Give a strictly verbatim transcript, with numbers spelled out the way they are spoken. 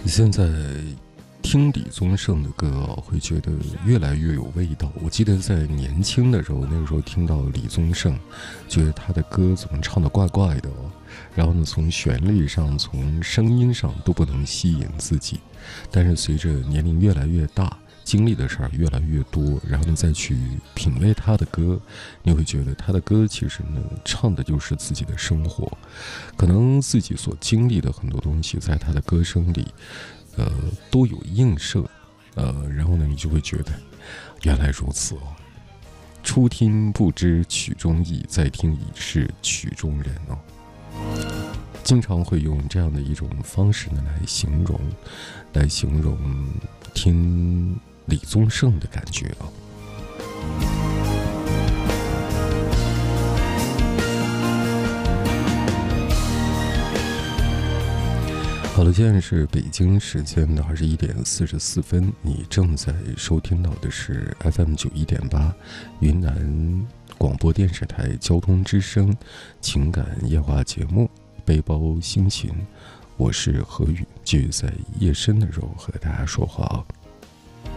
现在听李宗盛的歌啊，会觉得越来越有味道。我记得在年轻的时候，那个时候听到李宗盛，觉得他的歌怎么唱得怪怪的哦，然后呢，从旋律上、从声音上都不能吸引自己。但是随着年龄越来越大，经历的事儿越来越多，然后呢再去品味他的歌，你会觉得他的歌其实呢唱的就是自己的生活，可能自己所经历的很多东西在他的歌声里呃都有映射，呃然后呢你就会觉得原来如此哦，初听不知曲中意，再听已是曲中人哦。经常会用这样的一种方式呢来形容来形容听李宗盛的感觉啊。好了，现在是北京时间的二十一点四十四分，你正在收听到的是 F M 九一点八云南广播电视台交通之声情感夜话节目背包心情，我是何宇，继续在夜深的时候和大家说话啊。